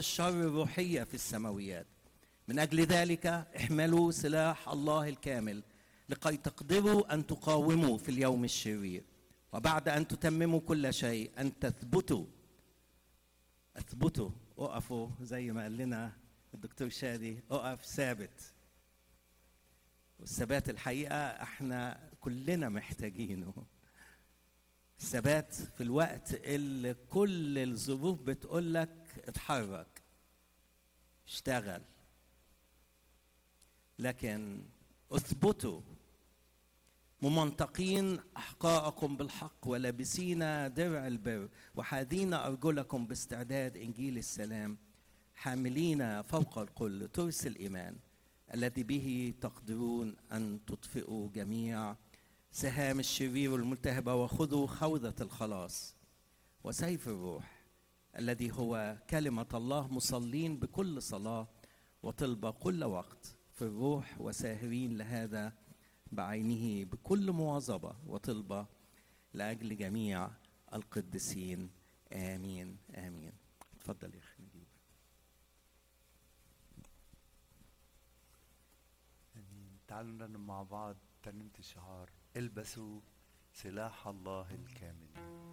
الشر الروحية في السماويات. من أجل ذلك احملوا سلاح الله الكامل لكي تقدروا أن تقاوموا في اليوم الشرير، وبعد أن تتمموا كل شيء أن تثبتوا. اقفوا زي ما قال لنا الدكتور شادي، اقف ثابت. والثبات الحقيقة احنا كلنا محتاجينه. الثبات في الوقت اللي كل الظروف بتقولك اتحرك اشتغل، لكن اثبتوا ممنطقين أحقاءكم بالحق ولابسين درع البر وحاذين أرجلكم باستعداد إنجيل السلام، حاملين فوق الكل ترس الإيمان الذي به تقدرون أن تطفئوا جميع سهام الشرير الملتهبة، وخذوا خوذة الخلاص وسيف الروح الذي هو كلمة الله، مصلين بكل صلاة وطلبة كل وقت في الروح، وساهرين لهذا بعينه بكل مواظبة وطلبة لأجل جميع القديسين. آمين آمين. اتفضل يا أخي نجيب. تعالوا نرنم مع بعض ترنيمة الشعار: البسوا سلاح الله الكامل.